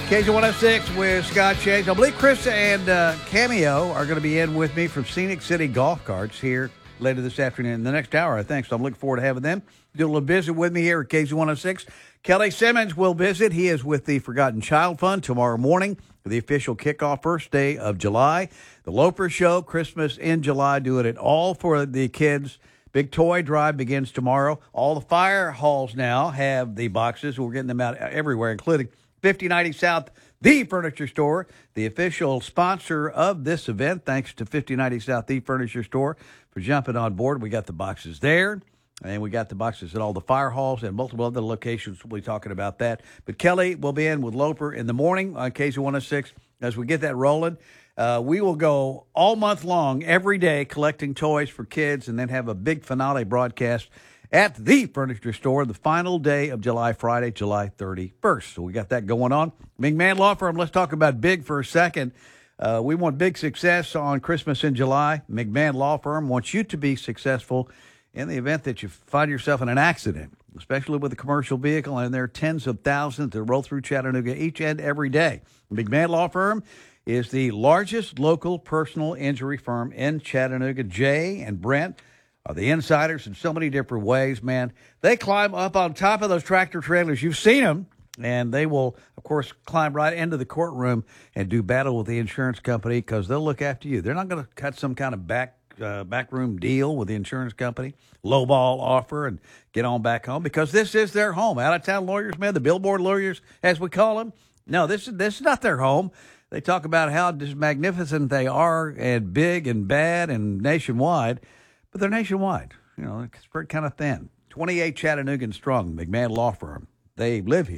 KZ106 with Scott Chase. I believe Chris and Cameo are going to be in with me from Scenic City Golf Carts here later this afternoon, in the next hour, I think. So I'm looking forward to having them do a little visit with me here at KZ106. Kelly Simmons will visit. He is with the Forgotten Child Fund tomorrow morning for the official kickoff, first day of July. The Loper Show, Christmas in July, doing it all for the kids. Big toy drive begins tomorrow. All the fire halls now have the boxes. We're getting them out everywhere, including 5090 South, The Furniture Store, the official sponsor of this event. Thanks to 5090 South, The Furniture Store, for jumping on board. We got the boxes there, and we got the boxes at all the fire halls and multiple other locations. We'll be talking about that. But Kelly will be in with Loper in the morning on KZ106 as we get that rolling. We will go all month long, every day, collecting toys for kids, and then have a big finale broadcast at the Furniture Store, the final day of July, Friday, July 31st. So we got that going on. McMahon Law Firm, let's talk about big for a second. We want big success on Christmas in July. McMahon Law Firm wants you to be successful in the event that you find yourself in an accident, especially with a commercial vehicle, and there are tens of thousands that roll through Chattanooga each and every day. McMahon Law Firm is the largest local personal injury firm in Chattanooga. Jay and Brent are the insiders in so many different ways, man. They climb up on top of those tractor trailers. You've seen them, and they will, of course, climb right into the courtroom and do battle with the insurance company because they'll look after you. They're not going to cut some kind of backroom deal with the insurance company, lowball offer, and get on back home because this is their home. Out-of-town lawyers, man, the billboard lawyers, as we call them. No, this is not their home. They talk about how magnificent they are and big and bad and nationwide. But they're nationwide. You know, it's pretty kind of thin. 28 Chattanoogan strong, McMahon Law Firm. They live here.